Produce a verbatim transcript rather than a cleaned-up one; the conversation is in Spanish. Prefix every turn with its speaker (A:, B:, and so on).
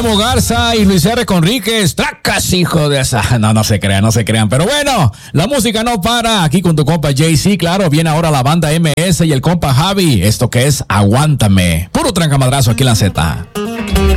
A: Guillermo Garza y Luis R. Conríquez. Tracas, hijo de esa. No, no se crean, no se crean. Pero bueno, la música no para. Aquí con tu compa Jay-Z, claro, viene ahora la banda M S y el compa Javi. Esto que es Aguántame. Puro trancamadrazo aquí en la Z.